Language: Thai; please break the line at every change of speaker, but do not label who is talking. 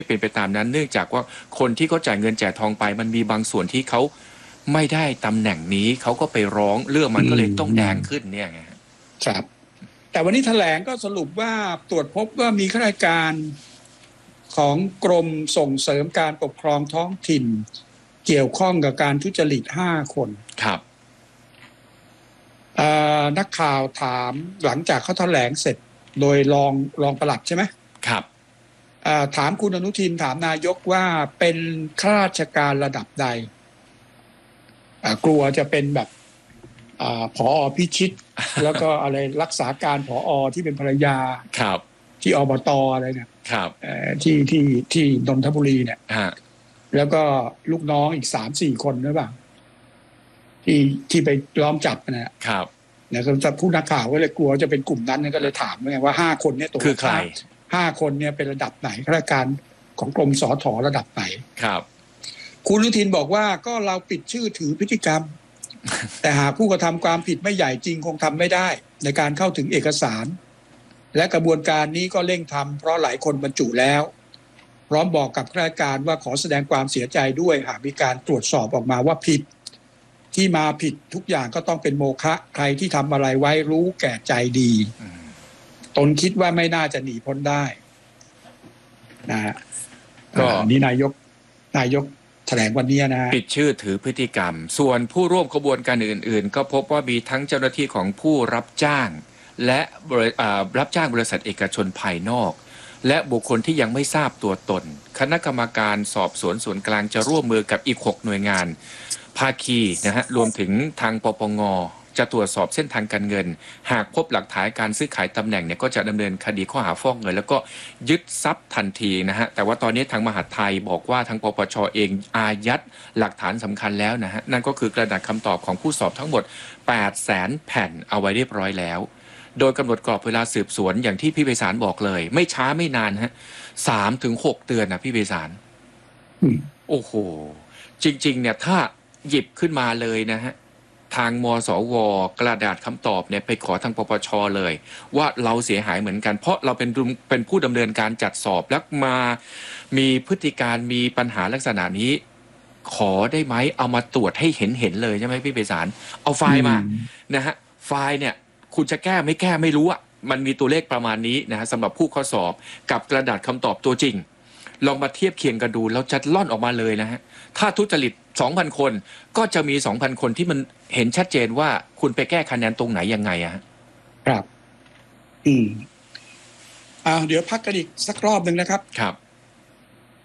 เป็นไปตามนั้นเนื่องจากว่าคนที่เขาจ่ายเงินจ่ายทองไปมันมีบางส่วนที่เขาไม่ได้ตำแหน่งนี้เขาก็ไปร้องเรื่องมันก็เลยต้องแดงขึ้นเนี่ยไง
ครับแต่วันนี้แถลงก็สรุปว่าตรวจพบว่ามีข้าราชการของกรมส่งเสริมการปกครองท้องถิ่นเกี่ยวข้องกับการทุจริต5 คน
ครับ
นักข่าวถามหลังจากเขาแถลงเสร็จโดยรองปลัดใช่ไหม
ครับ
ถามคุณอนุทินถามนายกว่าเป็นข้าราชการระดับใดกลัวจะเป็นแบบผอ.พิชิต แล้วก็อะไรรักษาการผอ.ที่เป็นภรรยา
ครับ
ที่อบต.อะไรเนี่ย
ครับ
ที่นนทบุรีเนี่ยแล้วก็ลูกน้องอีก3-4 คนหรือเปล่าที่ไปล้อมจับนะครับแล้วก็ผู้นักข่าวก็เลยกลัวจะเป็นกลุ่มนั้นก็เลยถามว่า5 คนเนี่ยตัว
คือใคร
5 คนเนี่ยเป็นระดับไหนข้าราชการของกรมสถ.ระดับไหน
ครับ
คุณอนุทินบอกว่าก็เราปิดชื่อถือพฤติกรรม แต่หากผู้กระทำความผิดไม่ใหญ่จริงคงทำไม่ได้ในการเข้าถึงเอกสารและกระบวนการนี้ก็เร่งทำเพราะหลายคนบรรจุแล้วพร้อมบอกกับข้าราชการว่าขอแสดงความเสียใจด้วยหากมีการตรวจสอบออกมาว่าผิดที่มาผิดทุกอย่างก็ต้องเป็นโมฆะใครที่ทำอะไรไว้รู้แก่ใจดีตนคิดว่าไม่น่าจะหนีพ้นได้นะก็นี่นายกแถลงวันนี้นะ
ปิดชื่อถือพฤติกรรมส่วนผู้ร่วมขบวนการอื่นๆก็พบว่ามีทั้งเจ้าหน้าที่ของผู้รับจ้างและรับจ้างบริษัทเอกชนภายนอกและบุคคลที่ยังไม่ทราบตัวตนคณะกรรมการสอบสวนส่วนกลางจะร่วมมือกับอีก6 หน่วยงานภาคีนะฮะรวมถึงทางปปง.จะตรวจสอบเส้นทางการเงินหากพบหลักฐานการซื้อขายตำแหน่งเนี่ยก็จะดำเนินคดีข้อหาฟอกเงินแล้วก็ยึดทรัพย์ทันทีนะฮะแต่ว่าตอนนี้ทางมหาดไทยบอกว่าทางปปช.เองอายัดหลักฐานสำคัญแล้วนะฮะนั่นก็คือกระดาษคำตอบของผู้สอบทั้งหมด 800,000 แผ่นเอาไว้เรียบร้อยแล้วโดยกำหนดกรอบเวลาสืบสวนอย่างที่พี่ไพศาลบอกเลยไม่ช้าไม่นานฮะ3-6 เดือนนะพี่ไพศาลโอ้โหจริงๆเนี่ยถ้าหยิบขึ้นมาเลยนะฮะทางมสวกระดาษคำตอบเนี่ยไปขอทางปปชเลยว่าเราเสียหายเหมือนกันเพราะเราเป็นผู้ดำเนินการจัดสอบแล้วมามีพฤติการมีปัญหาลักษณะนี้ขอได้ไหมเอามาตรวจให้เห็นเลยใช่ไหมพี่ไพศาลเอาไฟล์มานะฮะไฟล์เนี่ยคุณจะแก้ไม่รู้อ่ะมันมีตัวเลขประมาณนี้นะฮะสำหรับผู้ข้อสอบกับกระดาษคำตอบตัวจริงลองมาเทียบเคียงกันดูเราจะล่อนออกมาเลยนะฮะถ้าทุจริต 2,000 คนก็จะมี 2,000 คนที่มันเห็นชัดเจนว่าคุณไปแก้คะแนนตรงไหนยังไงอะ
ครับเดี๋ยวพักกันอีกสักรอบหนึ่งนะครับ
ครับ